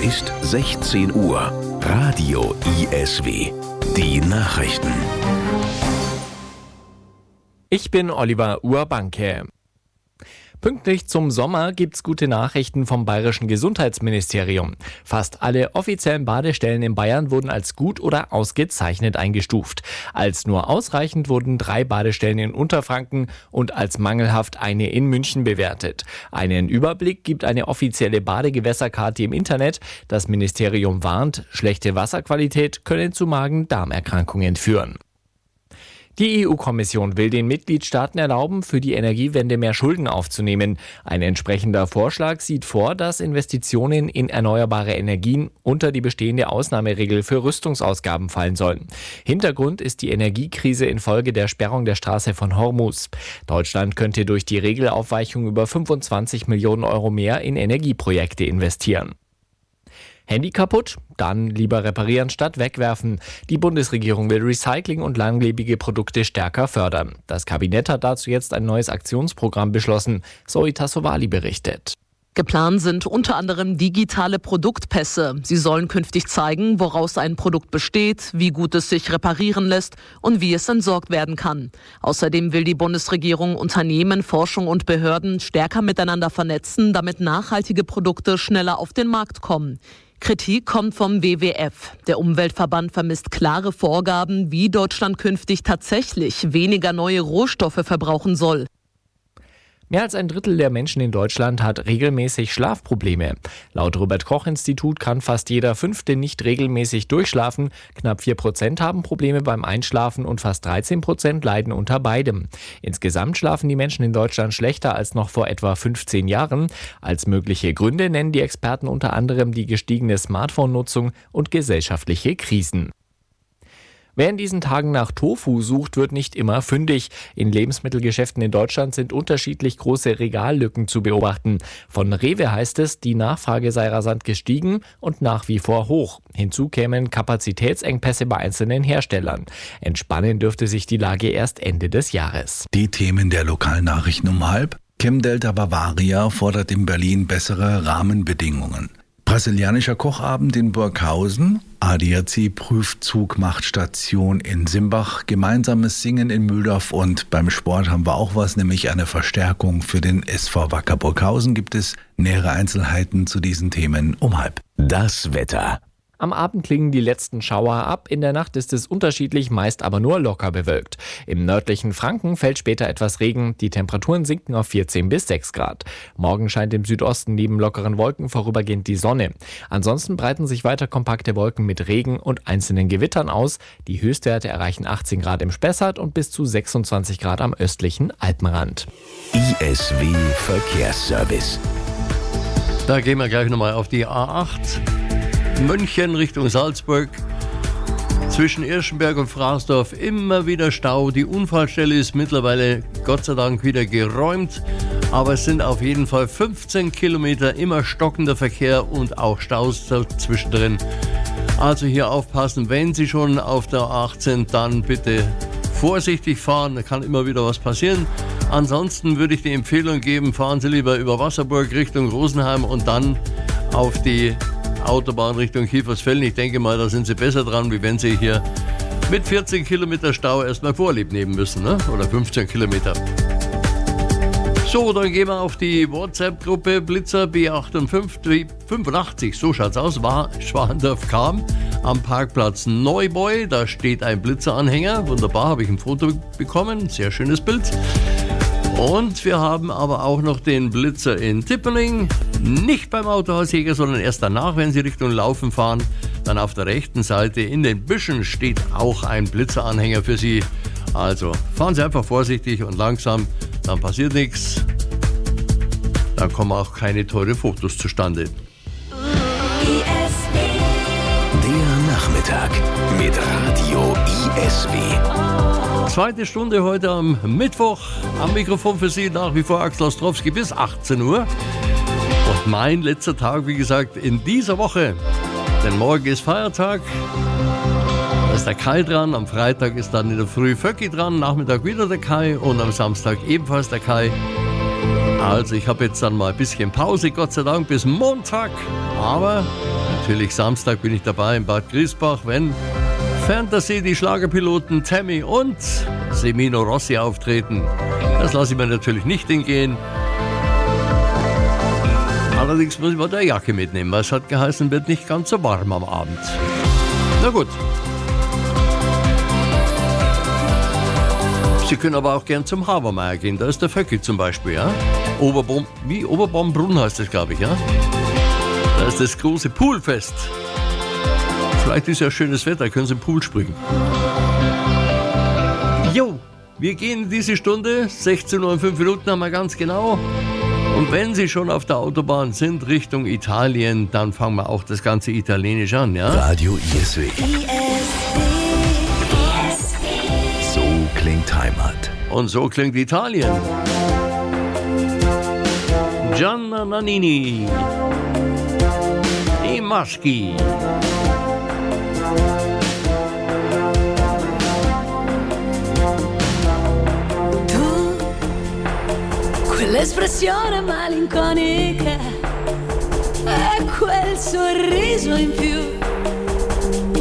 ist 16 Uhr. Radio ISW. Die Nachrichten. Ich bin Oliver Urbanke. Pünktlich zum Sommer gibt's gute Nachrichten vom Bayerischen Gesundheitsministerium. Fast alle offiziellen Badestellen in Bayern wurden als gut oder ausgezeichnet eingestuft. Als nur ausreichend wurden 3 Badestellen in Unterfranken und als mangelhaft eine in München bewertet. Einen Überblick gibt eine offizielle Badegewässerkarte im Internet. Das Ministerium warnt, schlechte Wasserqualität könne zu Magen-Darm-Erkrankungen führen. Die EU-Kommission will den Mitgliedstaaten erlauben, für die Energiewende mehr Schulden aufzunehmen. Ein entsprechender Vorschlag sieht vor, dass Investitionen in erneuerbare Energien unter die bestehende Ausnahmeregel für Rüstungsausgaben fallen sollen. Hintergrund ist die Energiekrise infolge der Sperrung der Straße von Hormuz. Deutschland könnte durch die Regelaufweichung über 25 Millionen Euro mehr in Energieprojekte investieren. Handy kaputt? Dann lieber reparieren statt wegwerfen. Die Bundesregierung will Recycling und langlebige Produkte stärker fördern. Das Kabinett hat dazu jetzt ein neues Aktionsprogramm beschlossen. Zoe Tassovali berichtet. Geplant sind unter anderem digitale Produktpässe. Sie sollen künftig zeigen, woraus ein Produkt besteht, wie gut es sich reparieren lässt und wie es entsorgt werden kann. Außerdem will die Bundesregierung Unternehmen, Forschung und Behörden stärker miteinander vernetzen, damit nachhaltige Produkte schneller auf den Markt kommen. Kritik kommt vom WWF. Der Umweltverband vermisst klare Vorgaben, wie Deutschland künftig tatsächlich weniger neue Rohstoffe verbrauchen soll. Mehr als ein Drittel der Menschen in Deutschland hat regelmäßig Schlafprobleme. Laut Robert-Koch-Institut kann fast jeder 5. nicht regelmäßig durchschlafen. Knapp 4% haben Probleme beim Einschlafen und fast 13% leiden unter beidem. Insgesamt schlafen die Menschen in Deutschland schlechter als noch vor etwa 15 Jahren. Als mögliche Gründe nennen die Experten unter anderem die gestiegene Smartphone-Nutzung und gesellschaftliche Krisen. Wer in diesen Tagen nach Tofu sucht, wird nicht immer fündig. In Lebensmittelgeschäften in Deutschland sind unterschiedlich große Regallücken zu beobachten. Von Rewe heißt es, die Nachfrage sei rasant gestiegen und nach wie vor hoch. Hinzu kämen Kapazitätsengpässe bei einzelnen Herstellern. Entspannen dürfte sich die Lage erst Ende des Jahres. Die Themen der lokalen Nachrichten um 12:30. Chem-Delta Bavaria fordert in Berlin bessere Rahmenbedingungen. Brasilianischer Kochabend in Burghausen, ADAC prüft Zugmachtstation in Simbach, gemeinsames Singen in Mühldorf und beim Sport haben wir auch was, nämlich eine Verstärkung für den SV Wacker Burghausen. Gibt es nähere Einzelheiten zu diesen Themen um 12:30. Das Wetter. Am Abend klingen die letzten Schauer ab. In der Nacht ist es unterschiedlich, meist aber nur locker bewölkt. Im nördlichen Franken fällt später etwas Regen. Die Temperaturen sinken auf 14 bis 6 Grad. Morgen scheint im Südosten neben lockeren Wolken vorübergehend die Sonne. Ansonsten breiten sich weiter kompakte Wolken mit Regen und einzelnen Gewittern aus. Die Höchstwerte erreichen 18 Grad im Spessart und bis zu 26 Grad am östlichen Alpenrand. ISW Verkehrsservice. Da gehen wir gleich nochmal auf die A8. München Richtung Salzburg. Zwischen Irschenberg und Fraßdorf immer wieder Stau. Die Unfallstelle ist mittlerweile Gott sei Dank wieder geräumt. Aber es sind auf jeden Fall 15 Kilometer immer stockender Verkehr und auch Staus zwischendrin. Also hier aufpassen, wenn Sie schon auf der A8 sind, dann bitte vorsichtig fahren. Da kann immer wieder was passieren. Ansonsten würde ich die Empfehlung geben, fahren Sie lieber über Wasserburg Richtung Rosenheim und dann auf die Autobahn Richtung Kiefersfelden. Ich denke mal, da sind Sie besser dran, wie wenn Sie hier mit 14 Kilometer Stau erstmal Vorlieb nehmen müssen, ne? Oder 15 Kilometer. So, dann gehen wir auf die WhatsApp-Gruppe Blitzer B85, so schaut's aus, war Schwandorf kam am Parkplatz Neubeu, da steht ein Blitzeranhänger, wunderbar, habe ich ein Foto bekommen, sehr schönes Bild. Und wir haben aber auch noch den Blitzer in Tippening, nicht beim Autohaus Jäger, sondern erst danach, wenn Sie Richtung Laufen fahren. Dann auf der rechten Seite in den Büschen steht auch ein Blitzeranhänger für Sie. Also fahren Sie einfach vorsichtig und langsam, dann passiert nichts. Dann kommen auch keine teuren Fotos zustande. Der Nachmittag mit Radio ISW. Zweite Stunde heute am Mittwoch. Am Mikrofon für Sie nach wie vor Axel Ostrowski bis 18 Uhr. Und mein letzter Tag, wie gesagt, in dieser Woche. Denn morgen ist Feiertag. Da ist der Kai dran. Am Freitag ist dann in der Früh Vöcki dran. Nachmittag wieder der Kai. Und am Samstag ebenfalls der Kai. Also ich habe jetzt dann mal ein bisschen Pause, Gott sei Dank, bis Montag. Aber natürlich Samstag bin ich dabei in Bad Griesbach, wenn Fantasy, die Schlagerpiloten Tammy und Semino Rossi auftreten. Das lasse ich mir natürlich nicht entgehen. Allerdings muss ich mal eine Jacke mitnehmen, weil es hat geheißen, wird nicht ganz so warm am Abend. Na gut. Sie können aber auch gern zum Habermeier gehen, da ist der Vöcki zum Beispiel, ja? Oberbaumbrunn heißt das, glaube ich, ja? Da ist das große Poolfest. Vielleicht ist ja schönes Wetter, können Sie im Pool springen. Jo, wir gehen in diese Stunde, 16 Uhr und 5 Minuten haben wir ganz genau. Und wenn Sie schon auf der Autobahn sind, Richtung Italien, dann fangen wir auch das ganze Italienisch an, ja? Radio ISW. So klingt Heimat. Und so klingt Italien. Gianna Nannini. I Maschi. Quell'espressione malinconica e quel sorriso in più